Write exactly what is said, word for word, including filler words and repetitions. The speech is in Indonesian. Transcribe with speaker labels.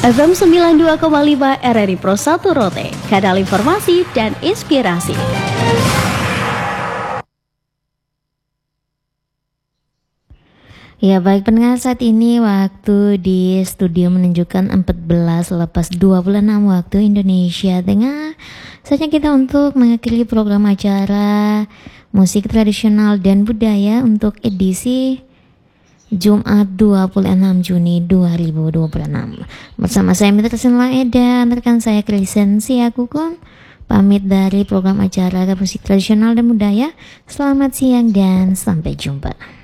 Speaker 1: F M sembilan puluh dua koma lima R R I Pro satu Rote, kanal informasi dan inspirasi.
Speaker 2: Ya baik pendengar, saat ini waktu di studio menunjukkan empat belas lepas dua puluh enam waktu Indonesia Tengah. Saatnya kita untuk mengakhiri program acara musik tradisional dan budaya untuk edisi Jumat dua puluh enam Juni dua ribu dua puluh enam. Bersama saya Mitra Sinla Eda, rekan saya Krisen Siakukun, pamit dari program acara musik tradisional dan budaya. Selamat siang dan sampai jumpa.